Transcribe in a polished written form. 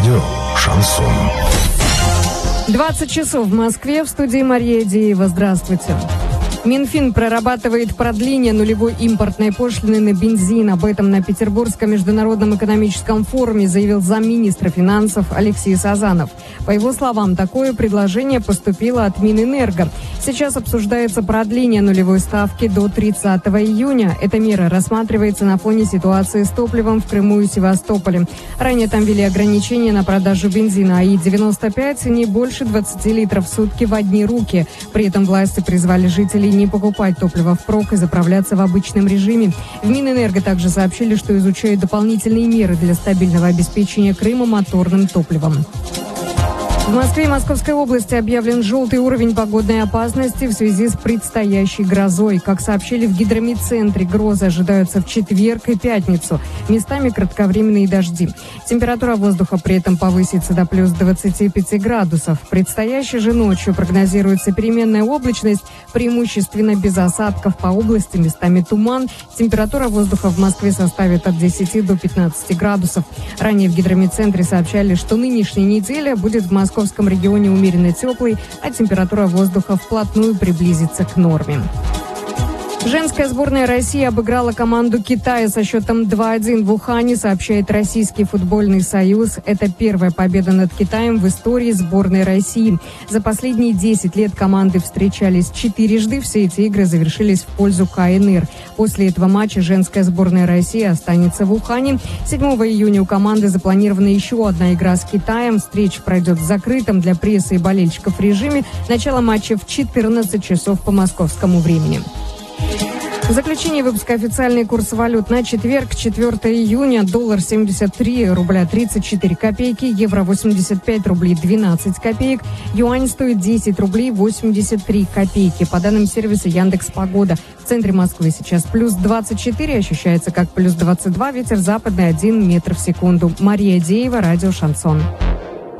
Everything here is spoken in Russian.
Радио «Шансон». 20 часов в Москве, в студии Мария Деева. Здравствуйте. Минфин прорабатывает продление нулевой импортной пошлины на бензин. Об этом на Петербургском международном экономическом форуме заявил замминистра финансов Алексей Сазанов. По его словам, такое предложение поступило от Минэнерго. Сейчас обсуждается продление нулевой ставки до 30 июня. Эта мера рассматривается на фоне ситуации с топливом в Крыму и Севастополе. Ранее там ввели ограничения на продажу бензина АИ-95 не больше 20 литров в сутки в одни руки. При этом власти призвали жителей не покупать топливо впрок и заправляться в обычном режиме. В Минэнерго также сообщили, что изучают дополнительные меры для стабильного обеспечения Крыма моторным топливом. В Москве и Московской области объявлен желтый уровень погодной опасности в связи с предстоящей грозой. Как сообщили в гидрометцентре, грозы ожидаются в четверг и пятницу. Местами кратковременные дожди. Температура воздуха при этом повысится до плюс 25 градусов. Предстоящей же ночью прогнозируется переменная облачность, преимущественно без осадков по области, местами туман. Температура воздуха в Москве составит от 10 до 15 градусов. Ранее в гидрометцентре сообщали, что нынешняя неделя будет в Московском регионе умеренно теплой, а температура воздуха вплотную приблизится к норме. Женская сборная России обыграла команду Китая со счетом 2-1 в Ухане, сообщает Российский футбольный союз. Это первая победа над Китаем в истории сборной России. За последние 10 лет команды встречались 4-жды. Все эти игры завершились в пользу КНР. После этого матча женская сборная России останется в Ухане. 7 июня у команды запланирована еще одна игра с Китаем. Встреча пройдет в закрытом для прессы и болельщиков режиме. Начало матча в 14 часов по московскому времени. В заключении выпуска официальный курс валют на четверг, 4 июня. Доллар 73 рубля 34 копейки, евро 85 рублей 12 копеек, юань стоит 10 рублей 83 копейки. По данным сервиса Яндекс.Погода, в центре Москвы сейчас плюс 24, ощущается как плюс 22, ветер западный 1 метр в секунду. Мария Деева, радио «Шансон».